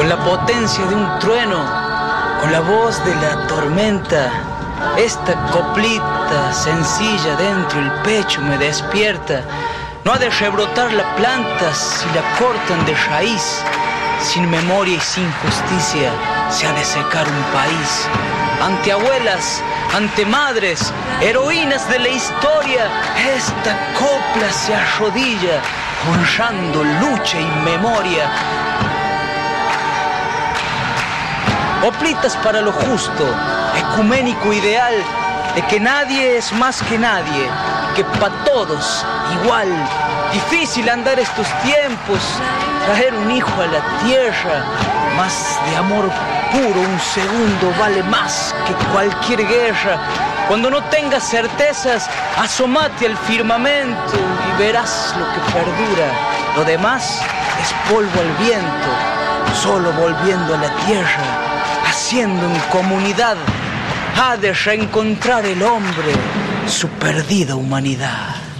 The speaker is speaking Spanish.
con la potencia de un trueno, con la voz de la tormenta. Esta coplita sencilla dentro el pecho me despierta. No ha de rebrotar la planta si la cortan de raíz. Sin memoria y sin justicia se ha de secar un país. Ante abuelas, ante madres, heroínas de la historia, esta copla se arrodilla, honrando lucha y memoria. Coplitas para lo justo, ecuménico ideal, de que nadie es más que nadie, y que pa' todos igual. Difícil andar estos tiempos, traer un hijo a la tierra, más de amor puro un segundo vale más que cualquier guerra. Cuando no tengas certezas, asómate al firmamento y verás lo que perdura. Lo demás es polvo al viento, solo volviendo a la tierra, haciendo en comunidad, ha de reencontrar el hombre su perdida humanidad.